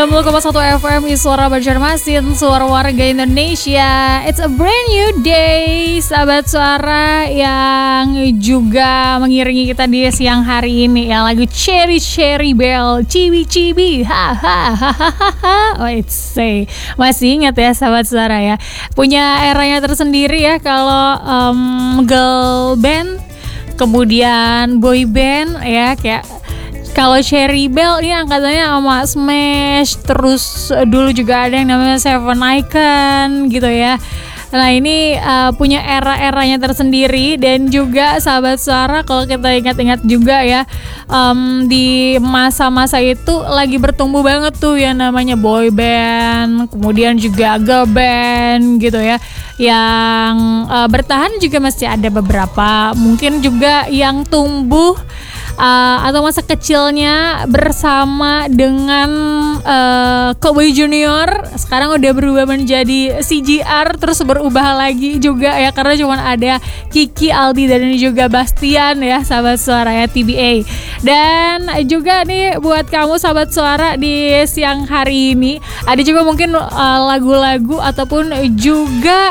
90,1 FM Suara Banjarmasin, suara warga Indonesia. It's a brand new day, sahabat suara yang juga mengiringi kita di siang hari ini ya. Lagu Cherry Cherry Bell, Cibi Cibi, ha ha ha ha ha. Masih ingat ya sahabat suara ya. Punya eranya tersendiri ya kalau girl band, kemudian boy band ya, kayak kalau Cherry Bell ini angkatannya sama Smash, terus dulu juga ada yang namanya Seven Icon gitu ya. Nah ini punya era-eranya tersendiri, dan juga sahabat suara kalau kita ingat-ingat juga ya, di masa-masa itu lagi bertumbuh banget tuh yang namanya boy band, kemudian juga girl band gitu ya. Yang bertahan juga masih ada beberapa, mungkin juga yang tumbuh atau masa kecilnya bersama dengan Cowboy Junior sekarang udah berubah menjadi CGR, terus berubah lagi juga ya karena cuma ada Kiki, Aldi dan juga Bastian ya sahabat suara ya, TBA. Dan juga nih buat kamu sahabat suara di siang hari ini ada juga mungkin lagu-lagu ataupun juga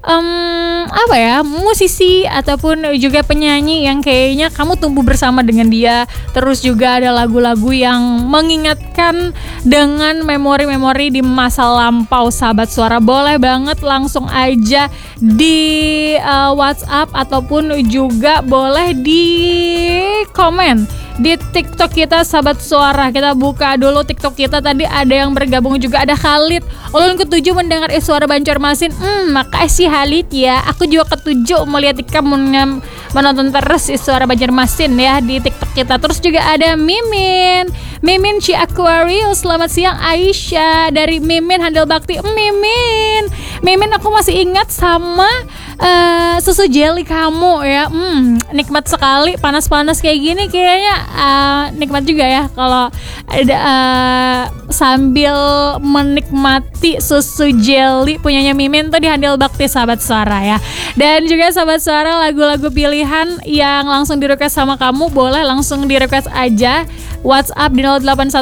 musisi ataupun juga penyanyi yang kayaknya kamu tumbuh bersama dengan dia. Terus juga ada lagu-lagu yang mengingatkan dengan memori-memori di masa lampau. Sahabat suara boleh banget langsung aja di WhatsApp ataupun juga boleh di komen di TikTok kita sahabat suara. Kita buka dulu TikTok kita, tadi ada yang bergabung juga, ada Khalid. Ulun ketujuh mendengar suara Banjarmasin. Makasih Khalid ya. Aku juga ketujuh melihat kamu menonton terus suara Banjarmasin ya di TikTok kita. Terus juga ada Mimin Ci Aquarius. Selamat siang Aisyah dari Mimin Handel Bakti. Mimin aku masih ingat sama susu jelly kamu ya. Nikmat sekali, panas-panas kayak gini kayaknya nikmat juga ya kalau ada sambil menikmati susu jelly punyanya Mimin tuh di Handel Bakti sahabat suara ya. Dan juga sahabat suara lagu-lagu pilihan yang langsung di request sama kamu boleh langsung di request aja WhatsApp di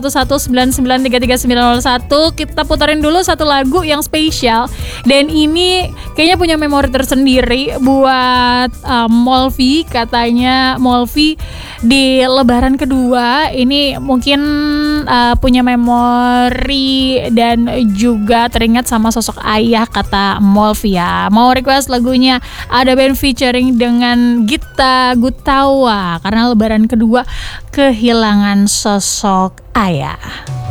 0811993391. Kita putarin dulu satu lagu yang spesial, dan ini kayaknya punya memori tersendiri buat Molvi. Katanya Molvi di lebaran kedua ini mungkin punya memori dan juga teringat sama sosok ayah, kata Molvi ya. Mau request lagunya ada band featuring dengan Gita Gutawa karena lebaran kedua kehilangan sosok ayah.